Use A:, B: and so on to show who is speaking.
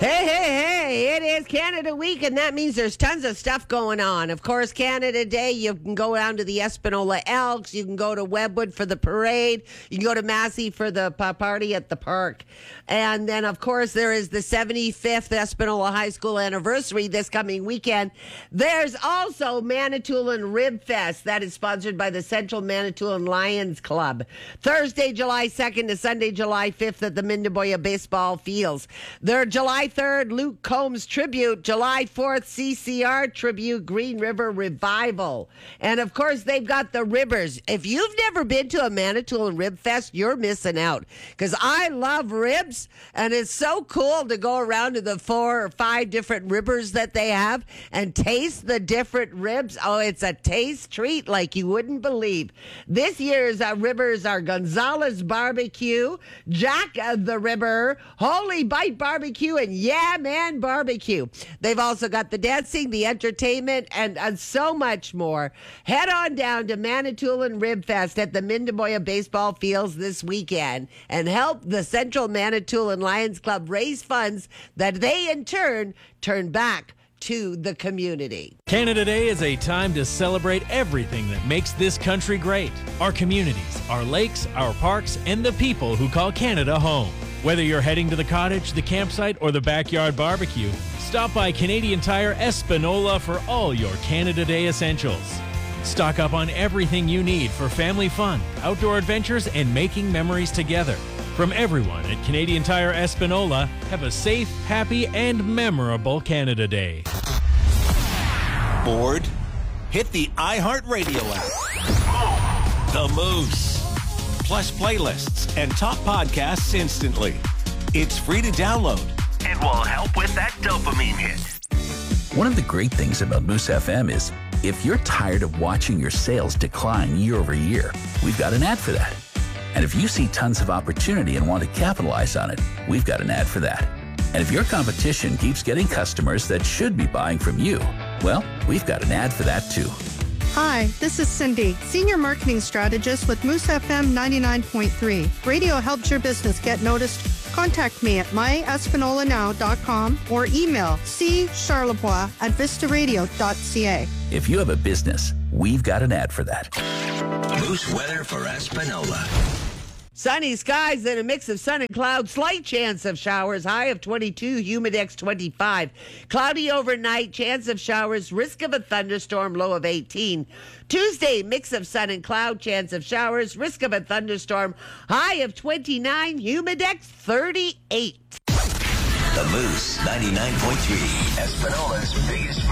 A: Hey, it is Canada Week, and that means there's tons of stuff going on. Of course, Canada Day, you can go down to the Espanola Elks, you can go to Webwood for the parade, you can go to Massey for the party at the park. And then, of course, there is the 75th Espanola High School anniversary this coming weekend. There's also Manitoulin Rib Fest that is sponsored by the Central Manitoulin Lions Club. Thursday, July 2nd to Sunday, July 5th at the Mindaboya Baseball Fields. Their July 3rd, Luke Combs Tribute. July 4th, CCR Tribute, Green River Revival. And, of course, they've got the Ribbers. If you've never been to a Manitoulin Rib Fest, you're missing out. Because I love ribs, and it's so cool to go around to the 4 or 5 different ribbers that they have and taste the different ribs. Oh, it's a taste treat like you wouldn't believe. This year's ribbers are Gonzalez Barbecue, Jack the Ribber, Holy Bite Barbecue, and Yeah Man Barbecue. They've also got the dancing, the entertainment, and so much more. Head on down to Manitoulin Rib Fest at the Mindaboya Baseball Fields this weekend and help the Central Manitoulin Lions Club raise funds that they in turn back to the community.
B: Canada Day is a time to celebrate everything that makes this country great. Our communities, our lakes, our parks, and the people who call Canada home. Whether you're heading to the cottage, the campsite, or the backyard barbecue, stop by Canadian Tire Espanola for all your Canada Day essentials. Stock up on everything you need for family fun, outdoor adventures, and making memories together. From everyone at Canadian Tire Espanola, have a safe, happy, and memorable Canada Day.
C: Bored? Hit the iHeartRadio app. The Moose. Plus playlists and top podcasts instantly. It's free to download and will help with that dopamine hit.
D: One of the great things about Moose FM is if you're tired of watching your sales decline year over year, we've got an ad for that. And if you see tons of opportunity and want to capitalize on it, we've got an ad for that. And if your competition keeps getting customers that should be buying from you, well, we've got an ad for that too.
E: Hi, this is Cindy, Senior Marketing Strategist with Moose FM 99.3. Radio helps your business get noticed. Contact me at myespinolanow.com or emailccharlebois@vistaradio.ca.
D: If you have a business, we've got an ad for that.
C: Moose weather for Espanola.
A: Sunny skies and a mix of sun and clouds. Slight chance of showers. High of 22. Humidex 25. Cloudy overnight. Chance of showers. Risk of a thunderstorm. Low of 18. Tuesday, mix of sun and cloud. Chance of showers. Risk of a thunderstorm. High of 29. Humidex 38.
C: The Moose 99.3. Espanola's biggest